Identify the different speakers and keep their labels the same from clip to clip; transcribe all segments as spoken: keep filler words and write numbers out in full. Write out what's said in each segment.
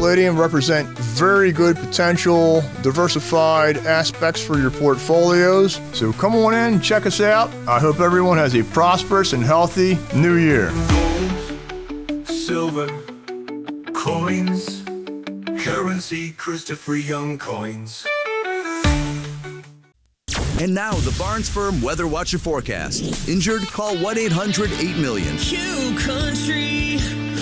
Speaker 1: Palladium represent very good potential diversified aspects for your portfolios. So come on in, check us out. I hope everyone has a prosperous and healthy new year.
Speaker 2: Gold, silver, coins, currency, Christopher Young coins.
Speaker 3: And now the Barnes Firm Weather Watcher forecast. Injured? Call one eight hundred eight million.
Speaker 4: Q Country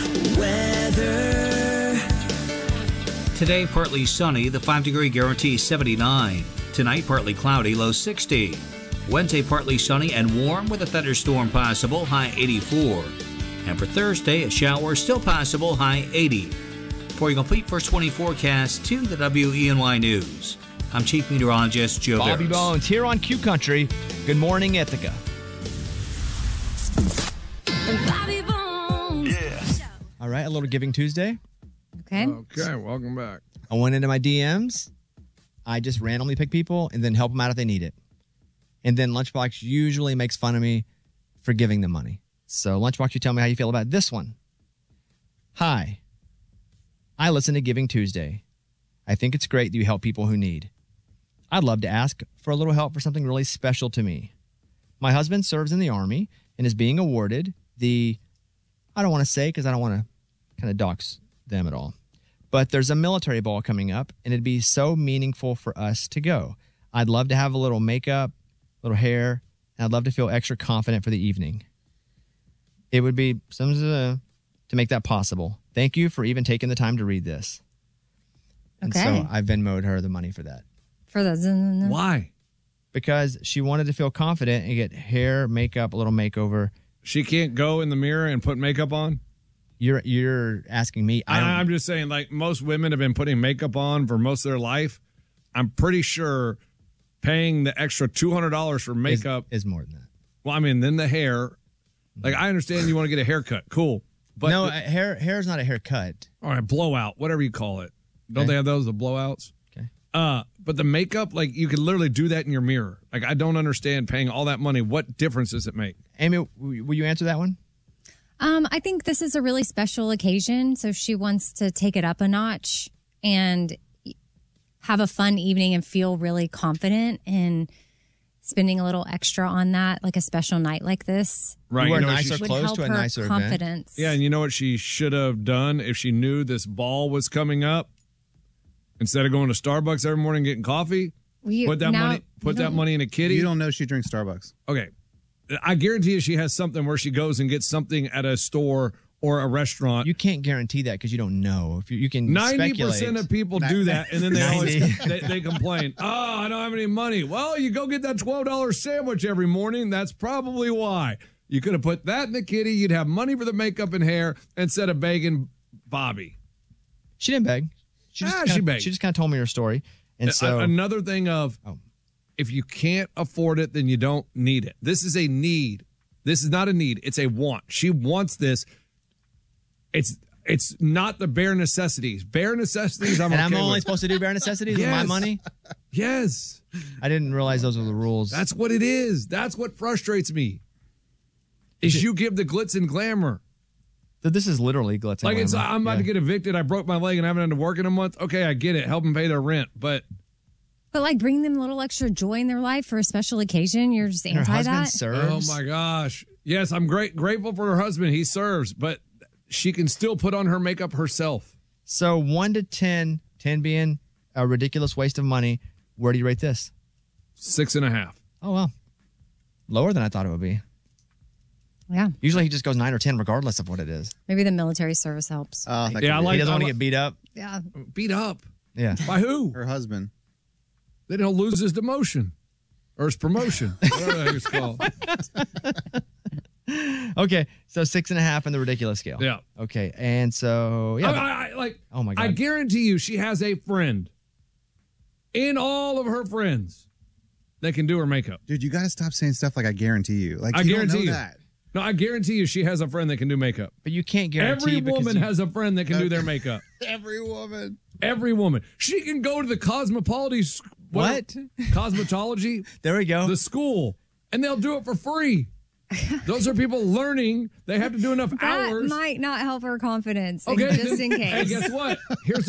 Speaker 4: Weather.
Speaker 5: Today, partly sunny, the five degree guarantee seventy-nine. Tonight, partly cloudy, low sixty. Wednesday, partly sunny and warm with a thunderstorm possible, high eighty-four. And for Thursday, a shower still possible, high eighty. For your complete first twenty forecast to the W E N Y News, I'm Chief Meteorologist Joe
Speaker 6: Bobby
Speaker 5: Barris.
Speaker 6: Bones here on Q Country. Good morning, Ithaca.
Speaker 4: Bobby Bones.
Speaker 2: Yeah.
Speaker 6: All right, a little Giving Tuesday.
Speaker 7: Okay.
Speaker 8: Okay, welcome back.
Speaker 6: I went into my D Ms. I just randomly pick people and then help them out if they need it. And then Lunchbox usually makes fun of me for giving them money. So Lunchbox, you tell me how you feel about this one. Hi. I listen to Giving Tuesday. I think it's great that you help people who need. I'd love to ask for a little help for something really special to me. My husband serves in the Army and is being awarded the, I don't want to say because I don't want to kind of dox them at all, but there's a military ball coming up and it'd be so meaningful for us to go. I'd love to have a little makeup, little hair, and I'd love to feel extra confident for the evening. It would be some uh, to make that possible. Thank you for even taking the time to read this. And
Speaker 7: Okay.
Speaker 6: so I Venmo'd her the money for that.
Speaker 7: For the
Speaker 8: Why?
Speaker 6: Because she wanted to feel confident and get hair, makeup, a little makeover.
Speaker 8: She can't go in the mirror and put makeup on?
Speaker 6: You're you're asking me. I
Speaker 8: I
Speaker 6: don't,
Speaker 8: I'm just saying, like, most women have been putting makeup on for most of their life. I'm pretty sure paying the extra two hundred dollars for
Speaker 6: is,
Speaker 8: makeup.
Speaker 6: is more than that.
Speaker 8: Well, I mean, then the hair. Like, I understand you want to get a haircut. Cool. But
Speaker 6: no,
Speaker 8: the-
Speaker 6: uh, hair hair's not a haircut.
Speaker 8: all right, blowout, whatever you call it. Don't
Speaker 6: Okay.
Speaker 8: they have those, the blowouts?
Speaker 6: Okay.
Speaker 8: Uh, but the makeup, like, you could literally do that in your mirror. Like, I don't understand paying all that money. What difference does it make?
Speaker 6: Amy, w- will you answer that one?
Speaker 7: Um, I think this is a really special occasion, so she wants to take it up a notch and have a fun evening and feel really confident and spending a little extra on that, like a special night like this.
Speaker 8: Right.
Speaker 6: You wear
Speaker 8: you know what
Speaker 6: nicer
Speaker 8: she-
Speaker 7: Would
Speaker 6: clothes
Speaker 7: help
Speaker 6: to a
Speaker 7: her
Speaker 6: nicer event.
Speaker 7: confidence.
Speaker 8: Yeah, and you know what she should have done if she knew this ball was coming up? Instead of going to Starbucks every morning and getting coffee,
Speaker 7: You-
Speaker 8: put that
Speaker 7: now-
Speaker 8: money put
Speaker 7: you
Speaker 8: that
Speaker 7: don't-
Speaker 8: money in a kitty.
Speaker 9: You don't know she drinks Starbucks.
Speaker 8: Okay. I guarantee you she has something where she goes and gets something at a store or a restaurant.
Speaker 6: You can't guarantee that because you don't know. If you, you can
Speaker 8: Ninety
Speaker 6: speculate.
Speaker 8: percent of people do that, and then they
Speaker 6: ninety.
Speaker 8: always they, they complain. Oh, I don't have any money. Well, you go get that twelve dollar sandwich every morning. That's probably why. You could have put that in the kitty. You'd have money for the makeup and hair instead of begging Bobby.
Speaker 6: She didn't beg. She just
Speaker 8: Ah,
Speaker 6: kinda,
Speaker 8: she begged.
Speaker 6: She just kind of told me her story, and so
Speaker 8: A- another thing of,
Speaker 6: Oh.
Speaker 8: if you can't afford it, then you don't need it. This is a need. This is not a need. It's a want. She wants this. It's it's not the bare necessities. Bare necessities. I'm
Speaker 6: and
Speaker 8: okay
Speaker 6: I'm only
Speaker 8: with.
Speaker 6: supposed to do bare necessities with my
Speaker 8: Yes.
Speaker 6: money.
Speaker 8: Yes,
Speaker 6: I didn't realize those were the rules.
Speaker 8: that's what it is. That's what frustrates me. Is you give the glitz and glamour.
Speaker 6: So this is literally glitz. and
Speaker 8: Like it's,
Speaker 6: glamour.
Speaker 8: I'm about
Speaker 6: Yeah.
Speaker 8: to get evicted. I broke my leg and I haven't had to work in a month. Okay, I get it. Help them pay their rent, but
Speaker 7: But like bring them a little extra joy in their life for a special occasion. You're just
Speaker 6: And her
Speaker 7: anti
Speaker 6: husband
Speaker 7: that.
Speaker 6: serves.
Speaker 8: oh my gosh, yes, I'm great grateful for her husband. He serves, but she can still put on her makeup herself.
Speaker 6: So one to ten, ten being a ridiculous waste of money. Where do you rate this?
Speaker 8: Six and a half.
Speaker 6: Oh well, lower than I thought it would be.
Speaker 7: Yeah.
Speaker 6: Usually he just goes nine or ten, regardless of what it is.
Speaker 7: Maybe the military service helps.
Speaker 9: Uh, that
Speaker 8: Yeah, I
Speaker 9: could be
Speaker 8: like-
Speaker 6: He doesn't
Speaker 8: I
Speaker 6: want to
Speaker 8: like-
Speaker 6: get beat up.
Speaker 7: yeah.
Speaker 8: Beat up
Speaker 6: Yeah.
Speaker 8: by who?
Speaker 9: her husband.
Speaker 8: Then he'll lose his demotion or his promotion, whatever the heck it's called.
Speaker 6: Okay, so six and a half in the ridiculous scale.
Speaker 8: Yeah.
Speaker 6: Okay, and so yeah.
Speaker 8: I, I, I- like,
Speaker 6: Oh, my God.
Speaker 8: I guarantee you, she has a friend in all of her friends that can do her makeup.
Speaker 9: Dude, you got to stop saying stuff like I guarantee you. Like
Speaker 8: I
Speaker 9: you
Speaker 8: guarantee
Speaker 9: don't know
Speaker 8: you.
Speaker 9: that.
Speaker 8: No, I guarantee you, she has a friend that can do makeup.
Speaker 6: but you can't guarantee
Speaker 8: Every
Speaker 6: because
Speaker 8: woman
Speaker 6: you-
Speaker 8: has a friend that can do their makeup.
Speaker 9: Every woman.
Speaker 8: Every woman. She can go to the cosmetology. s-
Speaker 6: What?
Speaker 8: Cosmetology,
Speaker 6: There we go.
Speaker 8: the school, and they'll do it for free. Those are people learning. They have to do enough
Speaker 7: That
Speaker 8: hours.
Speaker 7: might not help her confidence.
Speaker 8: Okay,
Speaker 7: Just in
Speaker 8: Hey,
Speaker 7: case.
Speaker 8: guess what? Here's